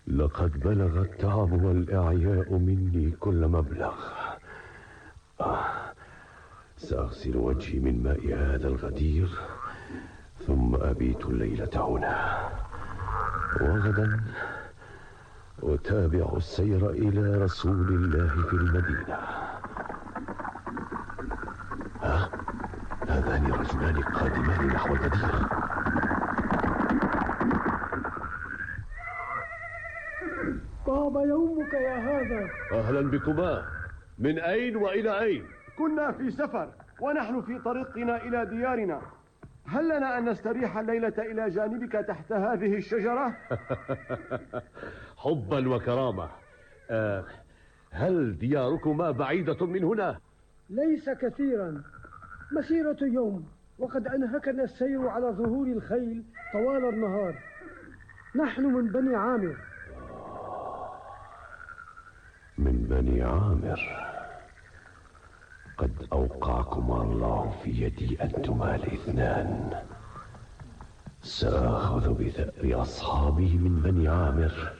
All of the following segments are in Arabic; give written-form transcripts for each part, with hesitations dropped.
لقد بلغ التعب والإعياء مني كل مبلغ. سأغسل وجهي من ماء هذا الغدير، ثم أبيت الليلة هنا، وغدا أتابع السير إلى رسول الله في المدينة. هذان رجلان قادمان نحو الغدير. طاب يومك يا هذا. أهلا بكما. من أين وإلى أين؟ كنا في سفر ونحن في طريقنا إلى ديارنا. هل لنا أن نستريح الليلة إلى جانبك تحت هذه الشجرة؟ حبا وكرامة. هل دياركما بعيدة من هنا؟ ليس كثيرا، مسيرة يوم، وقد أنهكنا السير على ظهور الخيل طوال النهار. نحن من بني عامر. من بني عامر. قد أوقعكما الله في يدي أنتما الاثنان. سأخذ بثأر أصحابي من بني عامر،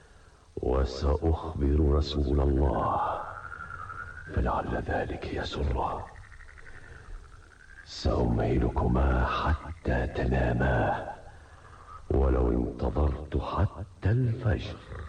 وسأخبر رسول الله، فلعل ذلك يسره. سأمهلكما حتى تناما، ولو انتظرت حتى الفجر